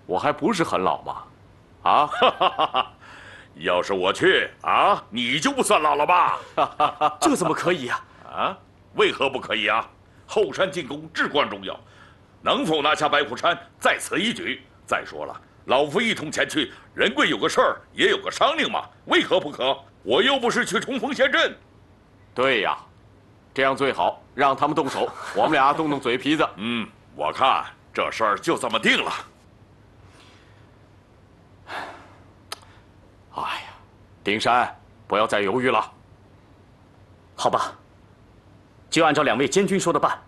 我还不是很老吗？啊， 要是我去啊，你就不算老了吧？ 这怎么可以呀？ 啊，为何不可以啊？后山进攻至关重要，能否拿下白虎山在此一举。再说了，老夫一同前去，仁贵有个事儿也有个商量嘛，为何不可？我又不是去冲锋陷阵。 对呀，这样最好，让他们动手，我们俩动动嘴皮子。 我看这事儿就这么定了。 哎呀，丁山，不要再犹豫了。 好吧，就按照两位监军说的办。